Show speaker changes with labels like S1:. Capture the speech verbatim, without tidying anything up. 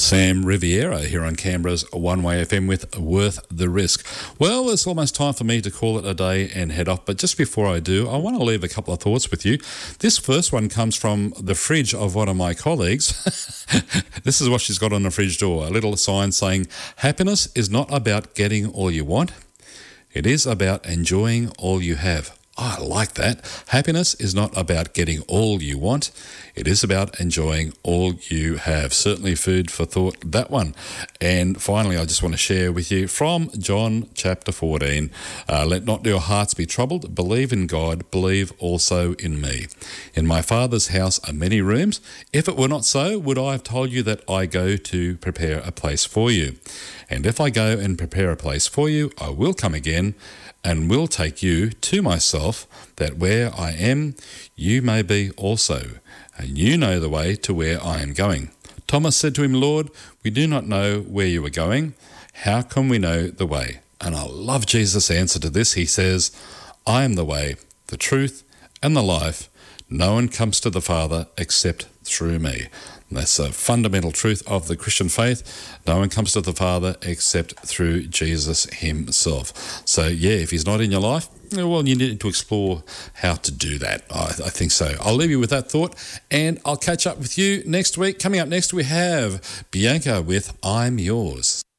S1: Sam Riviera here on Canberra's One Way F M with Worth the Risk. Well, it's almost time for me to call it a day and head off, but just before I do, I want to leave a couple of thoughts with you. This first one comes from the fridge of one of my colleagues. This is what she's got on the fridge door, a little sign saying, "Happiness is not about getting all you want. It is about enjoying all you have." I like that. Happiness is not about getting all you want. It is about enjoying all you have. Certainly food for thought, that one. And finally, I just want to share with you from John chapter fourteen. Uh, Let not your hearts be troubled. Believe in God. Believe also in me. In my Father's house are many rooms. If it were not so, would I have told you that I go to prepare a place for you? And if I go and prepare a place for you, I will come again and will take you to myself, that where I am, you may be also, and you know the way to where I am going. Thomas said to him, "Lord, we do not know where you are going. How can we know the way?" And I love Jesus' answer to this. He says, "I am the way, the truth, and the life. No one comes to the Father except through me." And that's a fundamental truth of the Christian faith. No one comes to the Father except through Jesus himself. So, yeah, if he's not in your life, well, you need to explore how to do that. I, I think so. I'll leave you with that thought, and I'll catch up with you next week. Coming up next, we have Bianca with I'm Yours.